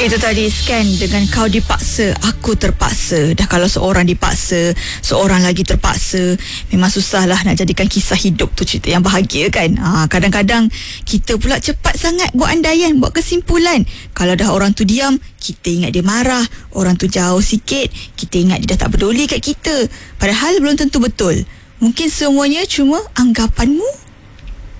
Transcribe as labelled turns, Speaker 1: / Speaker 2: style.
Speaker 1: Itu tadi Scan dengan Kau Dipaksa, Aku Terpaksa. Dah kalau seorang dipaksa, seorang lagi terpaksa, memang susahlah nak jadikan kisah hidup tu cerita yang bahagia kan. Kadang-kadang kita pula cepat sangat buat andaian, buat kesimpulan. Kalau dah orang tu diam, kita ingat dia marah. Orang tu jauh sikit, kita ingat dia dah tak peduli kat kita. Padahal belum tentu betul. Mungkin semuanya cuma anggapanmu